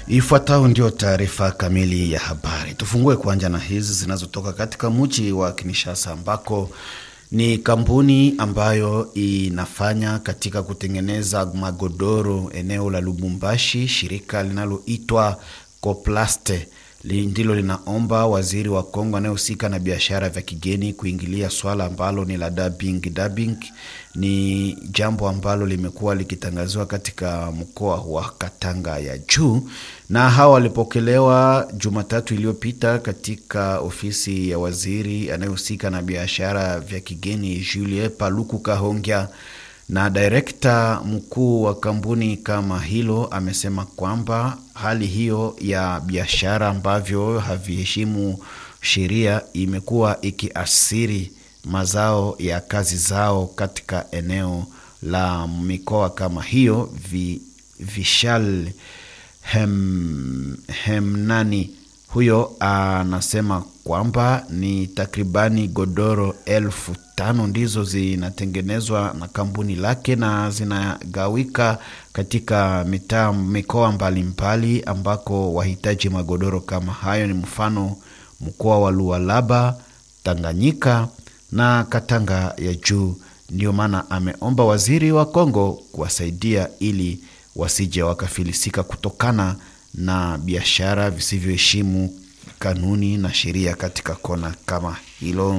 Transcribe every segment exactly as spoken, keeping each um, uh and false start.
Ifuatayo ndio taarifa kamili ya habari. Tufungue kwanza na hizi zinazotoka katika mji wa Kinshasa ambako ni kampuni ambayo inafanya katika kutengeneza magodoro eneo la Lubumbashi. Shirika linaloitwa Coplaste ndilo linaomba waziri wa Kongo anayehusika na biashara vya kigeni kuingilia swala ambalo ni la dubbing. Dubbing ni jambo ambalo limekuwa likitangazwa katika mkoa wa Katanga ya juu, na hawa walipokelewa Jumatatu iliyopita katika ofisi ya waziri anayehusika na biashara vya kigeni Julien Paluku Kahongya, na direkta mkuu wa kampuni kama hilo amesema kwamba hali hiyo ya biashara ambavyo haviheshimu sheria imekuwa ikiasiri mazao ya kazi zao katika eneo la mikoa kama hiyo. Vi, Vishal hem, Hemnani huyo anasema kwamba ni takribani godoro elfu tano ndizo zinatengenezwa na kampuni lake na zinagawika katika mitaa mikoa mbalimbali ambako wahitaji magodoro kama hayo, ni mfano mkoa wa Lualaba, Tanganyika na Katanga ya juu. Ndio maana ameomba waziri wa Kongo kuwasaidia ili wasije wakafilisika kutokana na biashara visivyoheshimu kanuni na sheria katika kona kama hilo.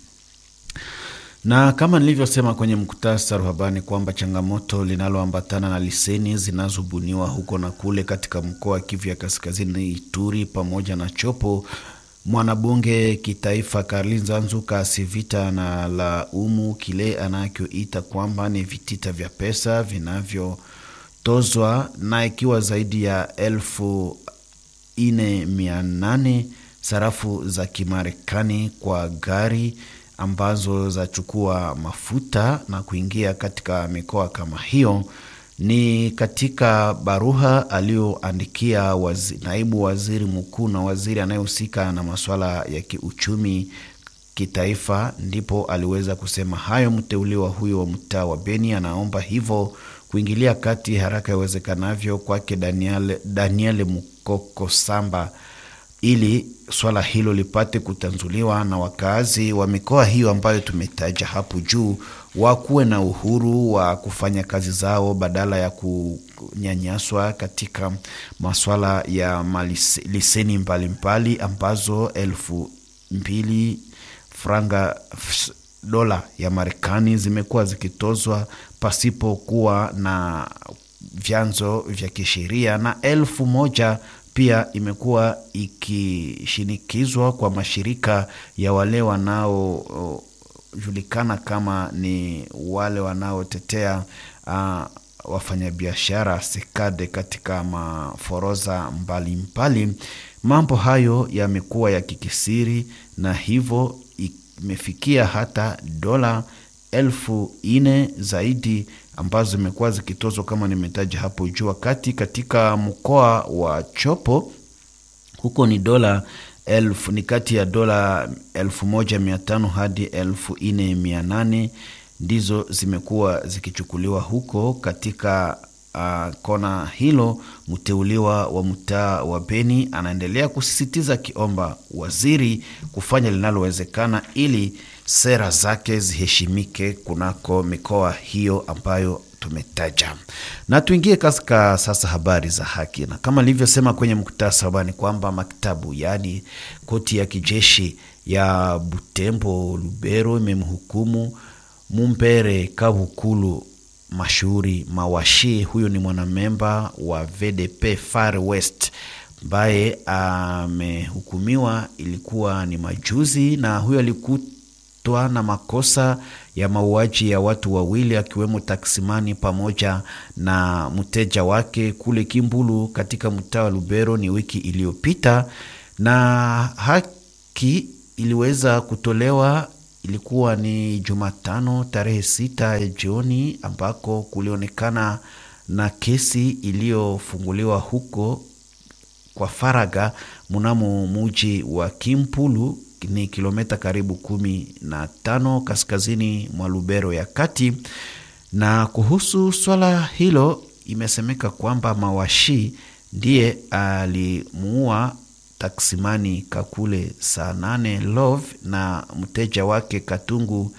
Na kama nilivyosema kwenye mkutasari wa habari kwamba changamoto linaloambatana na liseni zinazobuniwa huko na kule katika mkoa wa Kivu ya Kaskazini, Ituri pamoja na Chopo, mwanabunge kitaifa Karlinza Nzuka asivita na la umu kile anachoita kwamba ni vitita vya pesa vinavyotozwa na ikiwa zaidi ya elfu ine mia nane sarafu za Kimarekani kwa gari ambazo za chukua mafuta na kuingia katika mikoa kama hiyo. Ni katika baruha alioandikia wazi, naibu waziri mkuu na waziri anayehusika na masuala ya kiuchumi kitaifa, ndipo aliweza kusema hayo. Mteuliwa huyo wa mtaa wa Beni anaomba hivyo kuingilia kati haraka iwezekanavyo kwake Daniel, Daniel Mukoko Samba ili swala hilo lipate kutanzuliwa na wakazi wa mikoa hiyo ambayo tumetaja hapo juu, wakuwe na uhuru wa kufanya kazi zao badala ya kunyanyaswa katika maswala ya liseni mbalimbali ambazo elfu mbili franga dola ya Marekani zimekuwa zikitozwa pasipo kuwa na vyanzo vya kisheria, na elfu moja pia imekuwa ikishinikizwa kwa mashirika ya wale wanaojulikana kama ni wale wanaotetea uh, wafanyabiashara sekade katika maforoza mbalimbali. Mambo hayo yamekuwa ya kikisiri na hivyo imefikia hata dola elfu ine zaidi ambazo zimekuwa zikitozwa kama nimetaja hapo juu, wakati katika mkoa wa Chopo huko ni dola elfu ni kati ya dola elfu moja mia tano hadi elfu ine mia nane ndizo zimekuwa zikichukuliwa huko katika uh, kona hilo. Mteuliwa wa mtaa wa Beni anaendelea kusisitiza kiomba waziri kufanya linalowezekana ili sera zake ziheshimike kunako mikoa hiyo ambayo tumetaja. Na tuingie katika sasa habari za haki, na kama nilivyosema kwenye mkutasari ni kwamba maktabu yani koti ya kijeshi ya Butembo Lubero imemhukumu Mumbere Kabukulu Mashauri Mawashi. Huyo ni mwanamemba wa V D P Far West ambaye amehukumiwa ilikuwa ni majuzi, na huyo alikutwa na makosa ya mauaji ya watu wawili akiwemo taksimani pamoja na mteja wake kule Kimbulu katika mtaa wa Lubero ni wiki iliyopita, na haki iliweza kutolewa ilikuwa ni Jumatano tarehe sita ya jioni, ambako kulionekana na kesi iliyofunguliwa huko kwa faraga mnamo muji wa Kimpulu, ni kilomita karibu kumi na tano kaskazini mwa Lubero ya kati. Na kuhusu swala hilo imesemeka kwamba Mawashi ndiye alimuua taksimani Kakule saa nane Love na mteja wake Katungu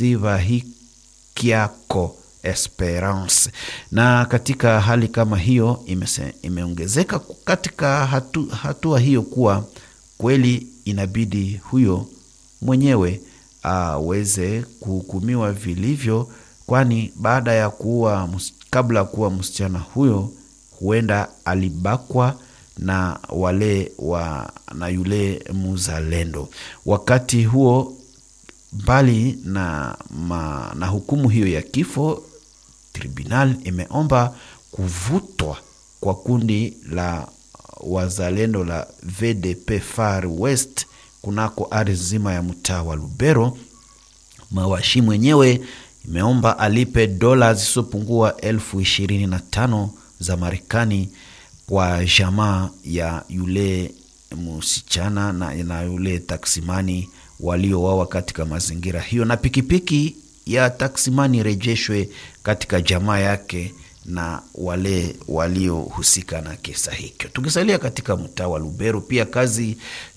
Sivahikiako Esperance. Na katika hali kama hiyo imese, imeongezeka katika hatu, hatua hiyo kuwa kweli inabidi huyo mwenyewe aweze kuhukumiwa vilivyo, kwani baada ya kuwa kabla kuwa msichana huyo huenda alibakwa na wale wa na yule muzalendo. Wakati huo mbali na, ma, na hukumu hiyo ya kifo, tribunal imeomba kuvutwa kwa kundi la wazalendo la V D P Far West kunako ardhi nzima ya mtaa wa Lubero. Mawashi mwenyewe imeomba alipe dola zisopungua elfu ishirini na tano za Marekani kwa jamaa ya yule msichana na, na yule taksimani waliowawa katika mazingira hiyo, na pikipiki ya taksimani rejeshwe katika jamaa yake na wale waliohusika na kesa hicho. Tukisalia katika mtaa wa Lubero, pia kazi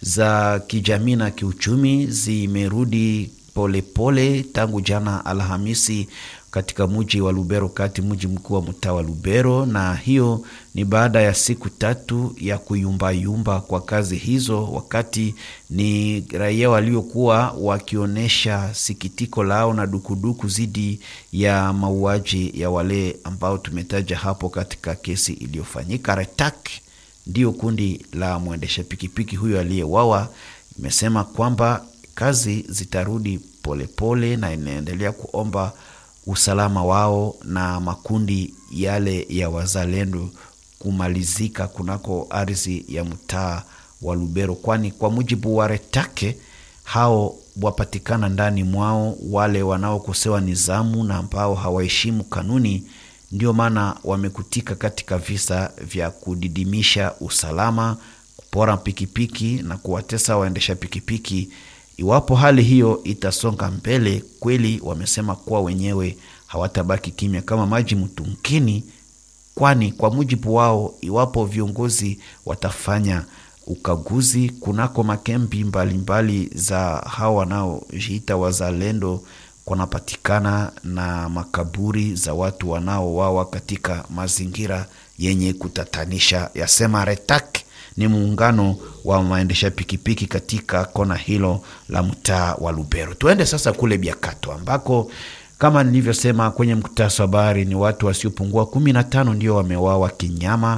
za kijamii na kiuchumi zimerudi pole pole tangu jana Alhamisi katika mji wa Lubero, kati mji mkuu wa mtaa wa Lubero, na hiyo ni baada ya siku tatu ya kuyumba yumba kwa kazi hizo, wakati ni raia waliokuwa wakionesha sikitiko lao na dukuduku zidi ya mauaji ya wale ambao tumetaja hapo katika kesi iliyofanyika. Retak ndio kundi la mwendesha pikipiki huyo aliyewawa, imesema kwamba kazi zitarudi polepole pole, na inaendelea kuomba usalama wao na makundi yale ya wazalendo kumalizika kunako ardhi ya mtaa wa Lubero, kwani kwa mujibu wa Retake hao wapatikana ndani mwao wale wanaokosewa nizamu na ambao hawaheshimu kanuni. Ndio maana wamekutika katika visa vya kudidimisha usalama, kupora pikipiki na kuwatesa waendesha pikipiki. Iwapo hali hiyo itasonga mbele, kweli wamesema kuwa wenyewe hawatabaki kimya kama maji mtunkini, kwani kwa mujibu wao, iwapo viongozi watafanya ukaguzi kunako makembi mbalimbali mbali za hawa wanaojiita wazalendo, kunapatikana na makaburi za watu wanaowawa katika mazingira yenye kutatanisha, yasema Retak. Ni muungano wa maendesha pikipiki katika kona hilo la mtaa wa Lubero. Tuende sasa kule Biakato ambako kama nilivyosema kwenye mkutasa habari, ni watu wasiopungua kumi na tano ndio wamewawa kinyama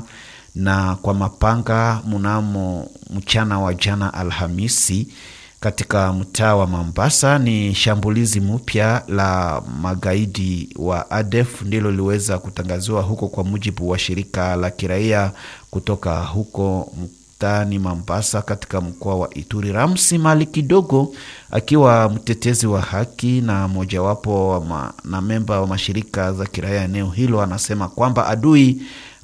na kwa mapanga mnamo mchana wa jana Alhamisi katika mtaa wa Mombasa. Ni shambulizi mpya la magaidi wa A D F ndilo liweza kutangaziwa huko kwa mujibu wa shirika la kiraia kutoka huko mtaani Mombasa katika mkoa wa Ituri. Ramsi Mali Kidogo akiwa mtetezi wa haki na mojawapo ma, na memba wa mashirika za kiraia eneo hilo, anasema kwamba adui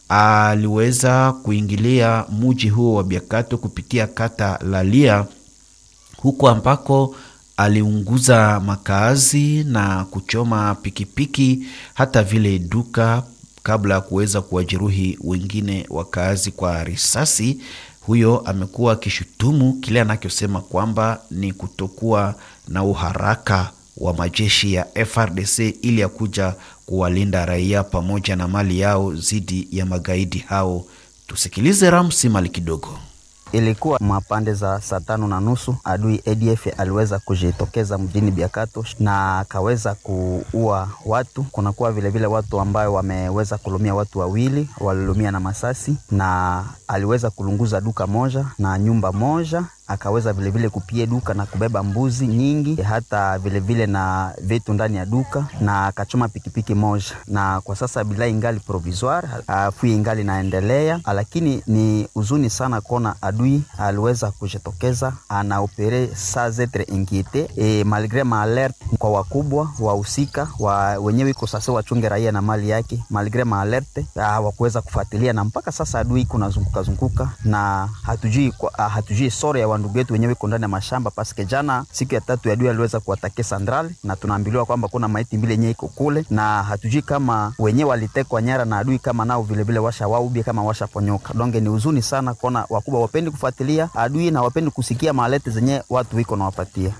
aliweza kuingilia mji huo wa Biakato kupitia kata Lalia, huko ambako aliunguza makazi na kuchoma pikipiki hata vile duka kabla ya kuweza kuwajeruhi wengine wakazi kwa risasi. Huyo amekuwa akishutumu kile anachosema kwamba ni kutokuwa na uharaka wa majeshi ya F R D C ili ya kuja kuwalinda raia pamoja na mali yao zidi ya magaidi hao. Tusikilize Ramsi Mali Kidogo. Ilikuwa mapande za saa tano na nusu adui A D F aliweza kujitokeza mjini Biakato na akaweza kuua watu. Kuna kuwa vile vile watu ambao wameweza kulumia, watu wawili walilumia na masasi, na aliweza kulunguza duka moja na nyumba moja, akaweza vile vile kupie duka na kubeba mbuzi nyingi, hata vile vile na vitu ndani ya duka, na akachoma pikipiki moja. Na kwa sasa bila ingali provisoire, afui ingali naendelea, lakini ni uzuni sana kona adui aliweza kujitokeza ana opere sans etre inquiete e malgré ma alerte kwa wakubwa wahusika wa wenyewe iko sasa wachunge raia na mali yake, malgré ma alerte hawakuweza kufuatilia, na mpaka sasa adui kuna zunguka zunguka na hatujui hatujui sore ya ndugu yetu wenyewe iko ndani ya mashamba, paske jana siku ya tatu ya adui aliweza kuatake Central, na tunaambiliwa kwamba kuna maiti mbili yenyewe iko kule, na hatujui kama wenyewe walitekwa nyara na adui kama nao vile vile washa waubie kama washa ponyoka. Donge ni huzuni sana kuona wakubwa wapendi kufuatilia adui na wapendi kusikia malete zenye watu wiko na wapatia.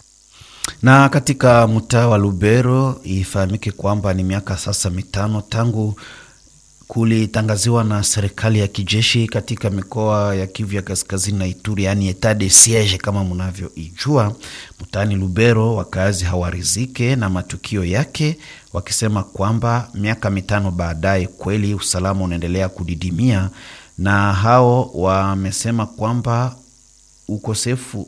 Na katika mtaa wa Lubero ifahamike kwamba ni miaka sasa mitano tangu kulitangaziwa na serikali ya kijeshi katika mikoa ya Kivu ya Kaskazini na Ituri, yani etat de siege kama mnavyoijua. Mtaani Lubero wakazi hawarizike na matukio yake, wakisema kwamba miaka mitano baadaye kweli usalama unaendelea kudidimia, na hao wamesema kwamba ukosefu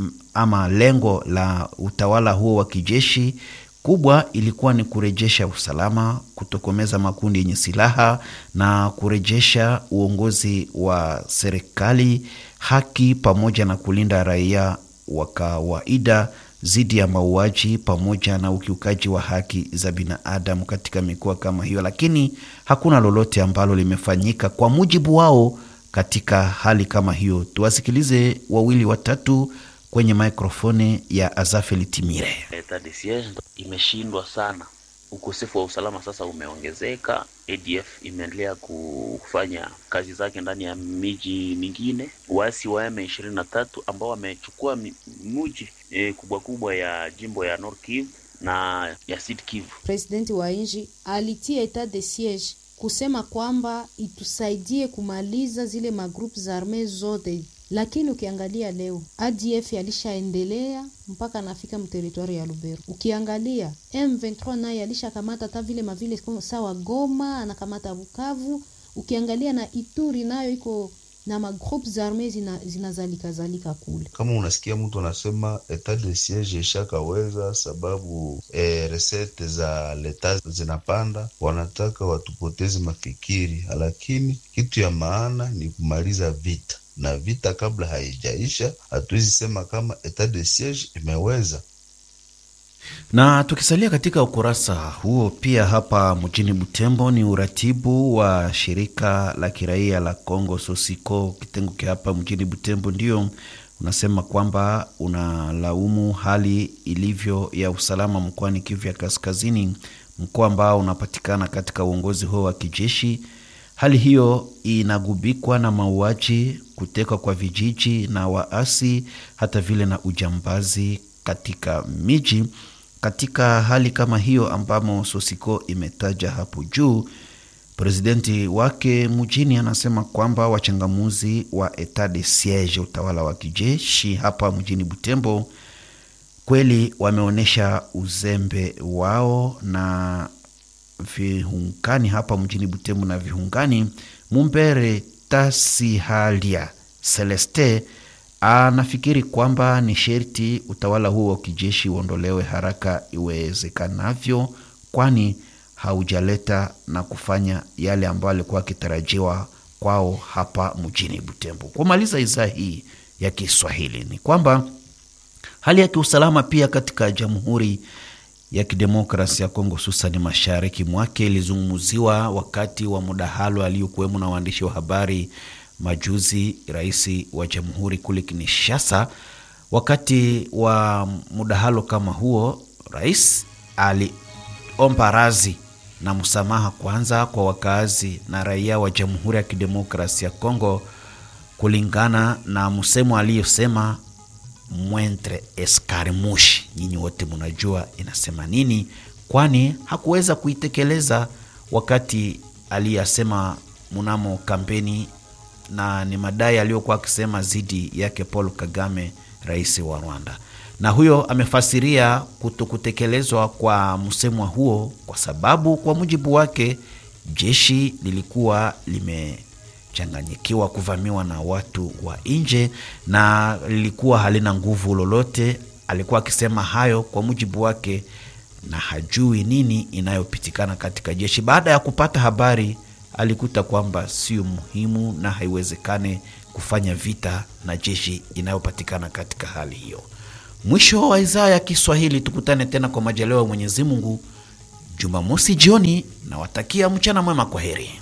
ama lengo la utawala huo wa kijeshi kubwa ilikuwa ni kurejesha usalama, kutokomeza makundi yenye silaha na kurejesha uongozi wa serikali, haki pamoja na kulinda raia wa kawaida zidi ya mauaji pamoja na ukiukaji wa haki za binadamu katika mikoa kama hiyo. Lakini hakuna lolote ambalo limefanyika kwa mujibu wao katika hali kama hiyo. Tuwasikilize wawili watatu kwenye mikrofoni ya Azafeli Timire. Etat de siege imeshindwa sana. Ukosefu wa usalama sasa umeongezeka. A D F imeendelea kufanya kazi zake ndani ya miji mingine. Waasi wa M ishirini na tatu ambao wamechukua miji e, kubwa kubwa ya jimbo ya North Kivu na ya Sud Kivu. Presidenti wa nchi alitia etat de siege kusema kwamba itusaidie kumaliza zile magroup za arme zote. Lakini ukiangalia leo A D F alishaendelea mpaka nafika mteritori ya Lubero. Ukiangalia M ishirini na tatu naye alishakamata hata vile mavile sawa Goma, anakamata Bukavu. Ukiangalia na Ituri nayo iko na magroup za arme zina, zinazalika zalika kule. Kama unasikia mtu anasema etat de siege ishakaweza sababu e, resete za leta zinapanda, wanataka watupoteze mafikiri, lakini kitu ya maana ni kumaliza vita, na vita kabla haijaisha hatuwezi sema kama etat de siege imeweza. Na tukisalia katika ukurasa huo pia hapa mjini Butembo, ni uratibu wa shirika la kiraia la Kongo Sosiko kitengo kia hapa mjini Butembo ndio unasema kwamba unalaumu hali ilivyo ya usalama mkoani Kivu ya Kaskazini, mkoa ambao unapatikana katika uongozi huo wa kijeshi. Hali hiyo inagubikwa na mauaji, kutekwa kwa vijiji na waasi, hata vile na ujambazi katika miji. Katika hali kama hiyo ambamo Sosiko imetaja hapo juu, presidenti wake mjini anasema kwamba wachangamuzi wa etat de siege, utawala wa kijeshi hapa mjini Butembo, kweli wameonesha uzembe wao, na vihungani hapa mjini Butembo na vihungani. Mumbere Tasihalia Celeste anafikiri kwamba ni sherti utawala huo wa kijeshi uondolewe haraka iwezekanavyo, kwani haujaleta na kufanya yale ambayo alikuwa akitarajiwa kwao hapa mjini Butembo. Kumaliza idhaa hii ya Kiswahili ni kwamba hali ya kiusalama pia katika Jamhuri ya Kidemokrasia ya Kongo hususan mashariki mwake ilizungumziwa wakati wa mudahalo aliyokuwemo na waandishi wa habari majuzi. Rais wa Jamhuri kule Kinshasa, wakati wa mudahalo kama huo, rais aliomba radhi na msamaha kwanza kwa wakazi na raia wa Jamhuri ya Kidemokrasia ya Kongo, kulingana na msemo aliyosema mwentre escaramuche. Nyinyi wote mnajua inasema nini, kwani hakuweza kuitekeleza wakati aliyasema mnamo kampeni, na ni madai aliyokuwa akisema zidi yake Paul Kagame, rais wa Rwanda. Na huyo amefasiria kutokutekelezwa kwa msemo huo kwa sababu kwa mujibu wake jeshi lilikuwa limechanganyikiwa kuvamiwa na watu wa nje na lilikuwa halina nguvu lolote. Alikuwa akisema hayo kwa mujibu wake na hajui nini inayopitikana katika jeshi. Baada ya kupata habari, alikuta kwamba sio muhimu na haiwezekane kufanya vita na jeshi inayopatikana katika hali hiyo. Mwisho wa idhaa ya Kiswahili, tukutane tena kwa majaliwa ya Mwenyezi Mungu Jumamosi jioni, na watakia mchana mwema. Kwa heri.